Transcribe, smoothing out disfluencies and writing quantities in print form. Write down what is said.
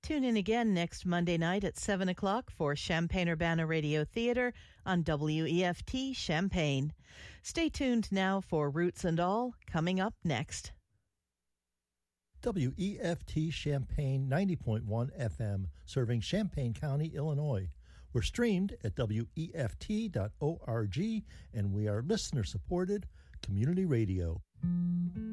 Tune in again next Monday night at 7 o'clock for Champaign-Urbana Radio Theatre on WEFT Champaign. Stay tuned now for Roots and All, coming up next. WEFT Champaign 90.1 FM, serving Champaign County, Illinois. We're streamed at WEFT.org, and we are listener-supported community radio.